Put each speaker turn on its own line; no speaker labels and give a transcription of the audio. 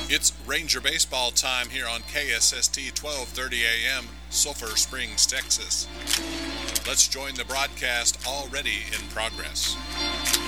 It's Ranger baseball time here on KSST 1230 AM, Sulphur Springs, Texas. Let's join the broadcast already in progress.